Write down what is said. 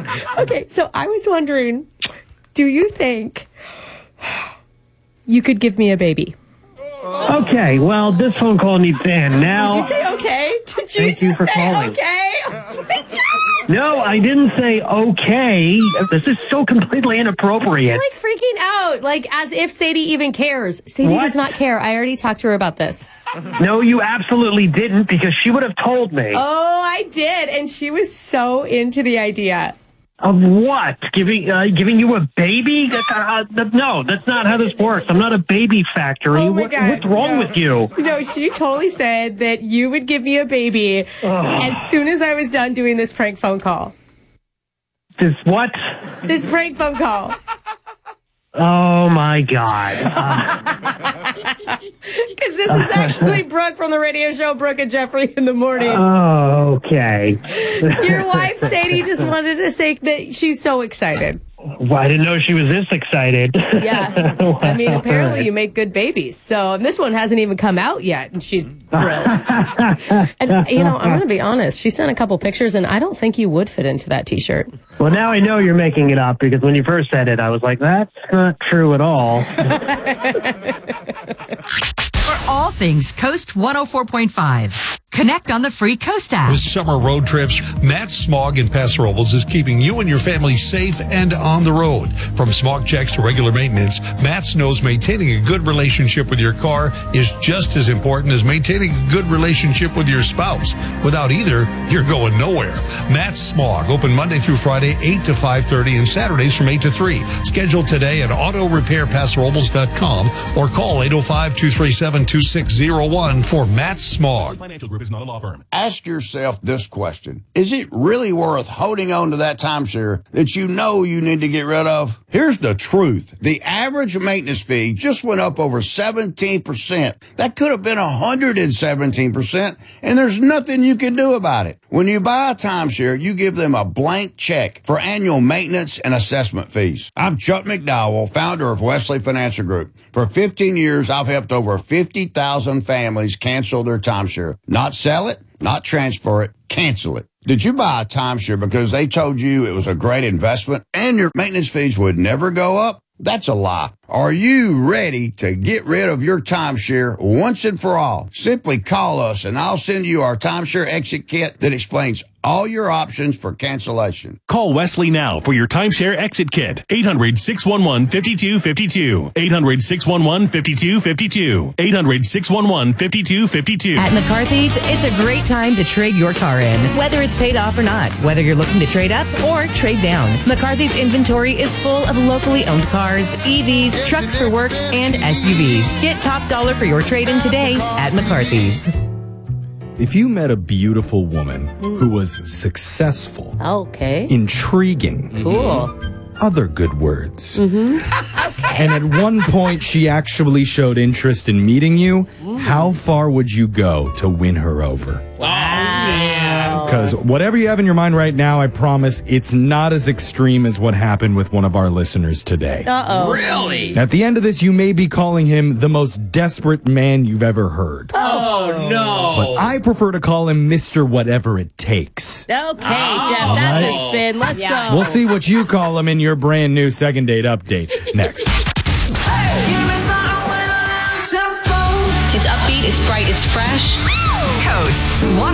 Okay, so I was wondering, do you think you could give me a baby? Okay, well, this phone call needs to end now. Did you say okay? Did you Thank you for say calling. okay? Oh my God. No, I didn't say okay. This is so completely inappropriate. I'm like freaking out, like as if Sadie even cares. Sadie What? does not care. I already talked to her about this. No, you absolutely didn't, because she would have told me. Oh, I did, and she was so into the idea. Of what? Giving you a baby? No, that's not how this works. I'm not a baby factory. Oh my God, what's wrong with you? No, she totally said that you would give me a baby as soon as I was done doing this prank phone call. This what? This prank phone call. Oh, my God. Because this is actually Brooke from the radio show Brooke and Jeffrey in the Morning. Oh, okay. Your wife, Sadie, just wanted to say that she's so excited. Well, I didn't know she was this excited. Yeah. I mean, apparently you make good babies. So and this one hasn't even come out yet, and she's thrilled. And, I'm going to be honest. She sent a couple pictures, and I don't think you would fit into that T-shirt. Well, now I know you're making it up, because when you first said it, I was like, that's not true at all. For all things Coast 104.5. Connect on the free Coast app. With summer road trips, Matt Smog in Paso Robles is keeping you and your family safe and on the road. From smog checks to regular maintenance, Matt knows maintaining a good relationship with your car is just as important as maintaining a good relationship with your spouse. Without either, you're going nowhere. Matt Smog, open Monday through Friday, 8 to 5:30, and Saturdays from 8 to 3. Schedule today at autorepairpasorobles.com or call 805-237-2601 for Matt Smog. Financial Group is not a law firm. Ask yourself this question. Is it really worth holding on to that timeshare that you know you need to get rid of? Here's the truth. The average maintenance fee just went up over 17%. That could have been 117%, and there's nothing you can do about it. When you buy a timeshare, you give them a blank check for annual maintenance and assessment fees. I'm Chuck McDowell, founder of Wesley Financial Group. For 15 years, I've helped over 50,000 families cancel their timeshare. Not sell it, not transfer it, cancel it. Did you buy a timeshare because they told you it was a great investment and your maintenance fees would never go up? That's a lie. Are you ready to get rid of your timeshare once and for all? Simply call us and I'll send you our timeshare exit kit that explains all your options for cancellation. Call Wesley now for your timeshare exit kit. 800-611-5252. 800-611-5252. 800-611-5252. At McCarthy's, it's a great time to trade your car in, whether it's paid off or not, whether you're looking to trade up or trade down. McCarthy's inventory is full of locally owned cars, EVs, trucks for work, and SUVs. Get top dollar for your trade-in today at McCarthy's. If you met a beautiful woman who was successful, Okay. intriguing, Cool. other good words, and at one point she actually showed interest in meeting you, how far would you go to win her over? Because whatever you have in your mind right now, I promise it's not as extreme as what happened with one of our listeners today. Uh-oh. Really? At the end of this, you may be calling him the most desperate man you've ever heard. Oh, no. But I prefer to call him Mr. Whatever It Takes. Okay, Jeff, that's a spin. Let's go. We'll see what you call him in your brand new second date update next. It's upbeat, it's bright, it's fresh. Coast